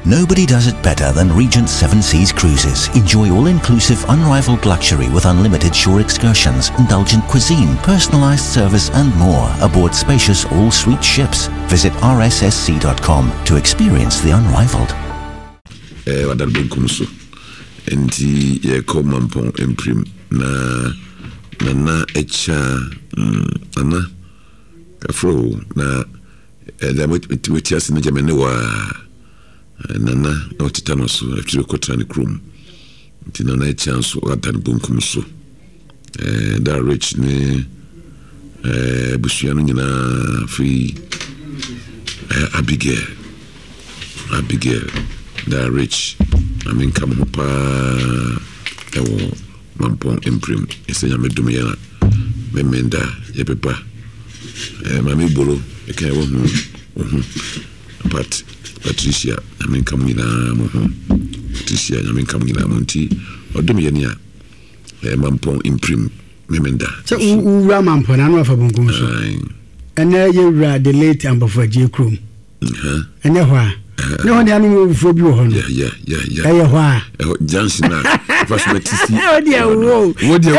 Nobody does it better than Regent Seven Seas Cruises. Enjoy all-inclusive, unrivaled luxury with unlimited shore excursions, indulgent cuisine, personalized service and more aboard spacious all-suite ships. Visit rssc.com to experience the unrivaled. Enti ye komampon imprim na echa ana kafro na da mutias na jamene wa nana no titano so after kotrani krum enti na echa so adan bunkum so da rich ni busuano nyina fi Abigail da rich I mean come up mampon imprim esenya medum ya memenda ye pepa mami bolo e kan wo but Patricia I mean come ina mo Patricia I mean come ina monti odum ye ne mampon imprim memenda so ura mampon anu afa bonkum so ene ye ura the late ambofo Jekrom ene hwa no dia no fo bi wo ho yeah eh hwa Johnson na first met see oh dia wo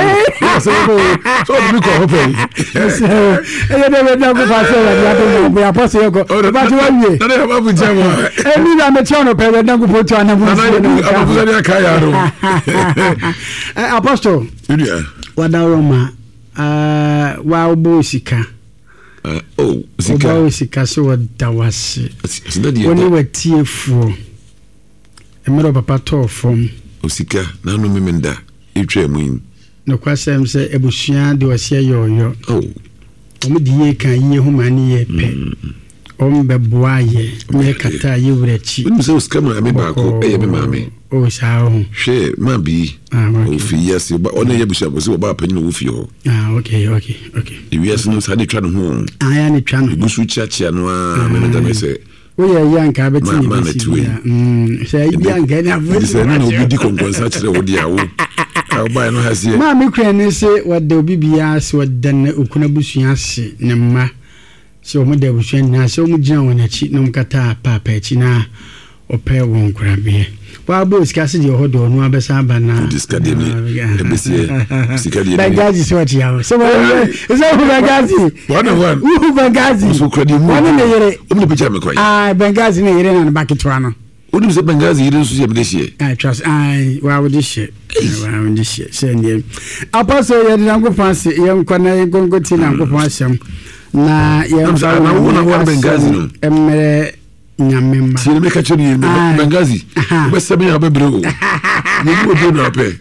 so bi ko ho pe eh de na ko pa so ya do bo ya pass yego ba ti wa wie na de ba bu jamo ni na me chono pe na ko po to ana bu abuza ni aka ya ro apostle wada roma wa obo sika Zika. Oba Zika so wadawase. Woni watiefuo. Emero papa to from. Osika na no memenda etwa mu. No kwasem se ebusua de wase yoyo. Omo die kan ye humani ye pe. Ombeboa ye me kata ye wurachi. Woni se Osika ma me ba ko eye me maame. O sha ho. Hwe ma bi. O fi yes ba ona ye busua bo ba panyin wo fi ho. Okay. Yes no sa de twa no ho. Ya ne twa no. Gusu chiachia no a me da me se. We ye yanka beti ni bisi. Say yanka na vo. Say na obi di konkonsa kire wo dia wo. Ba no ha se. Ma me kran ni se wada obi bia se wada na okuna busua se ne ma. Se o mo da busua na se o mo gina wona chi no mkata papa chi na ope won kura be. Wa bo skase je hodo no abesa ba na. Discard ni. Ebesie. Sikadi. Bengazi so ati yawo. So Bengazi. One. Bengazi. So kredi mu. Wani ne yere. Omo picture me kwai. Bengazi ne yere na baketwa no. Wodi se Bengazi yere so se me dehie. Trust. Wa wo dehie. Wa wo dehie. Se ne. Apostle ye na go fancy ye nkwana ye gongo ti na go fansem. Na ye na wona Bengazi no. Emere nyamemba. Si me ka chori Bengazi. Be se me abebre o. Ni go do na pe.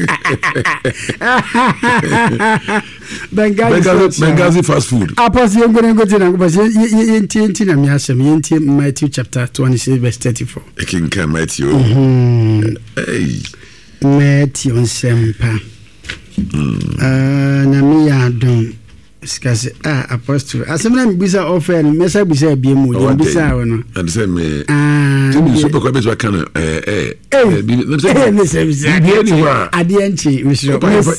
Bengazi fast food. Apostle ye ngo ti na go basi ye nti na mi asem ye nti Matthew chapter 26 verse 34. King can Matthew. Matthew sempa. Na mi ya don skase apostle asemna mbisa offer mesa bisa bia mu mbisa wo no and say me timi super kwa beto kana ade anchi misro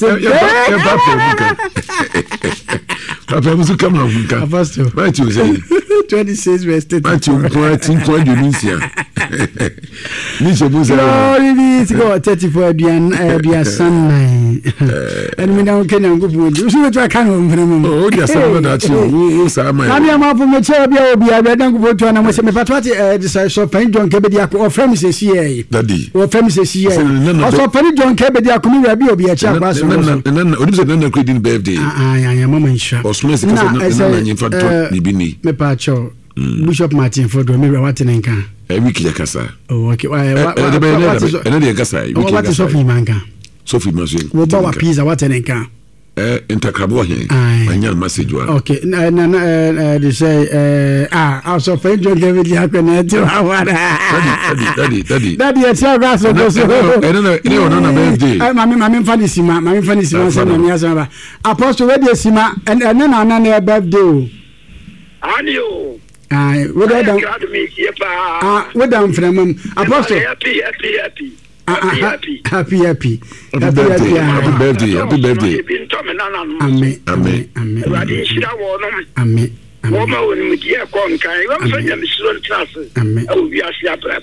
papa musu kama vuka apostle Matthew say 26 verse 30 Matthew kwa Indonesia ni chebuza ni siko 34 aduan sanai and me na kenya ngufu so beto kana mfremo o dia sama na chi wo sama na bia mapo me che bia obi abeda ngufu to na mo se me patwati decide so pan John Kebedi akọ ofrem se sie daddy ofrem se sie so pan John Kebedi akọ mi bia obi a chi akwa so na odi se na credit birthday ya mama insha osmo se kasa na nyimfa to ni bi ni me pa cho Bishop Martin Fodro me wate nenka wiki yakasa okay ena de yakasa wiki yakasa Sophie manka Sophie maso wo ba wa pizza wate nenka intercabo here anya message wa okay na they say also for John David yakona to awara daddy ya tia gas go so na birthday mami fanisima se na miasa ba apostle we dey sima na birthday o anio we don we don from apostle happy birthday amen Woma woni mu die ko nkan wa mfa nyamesuro ntrase e wo wiase abra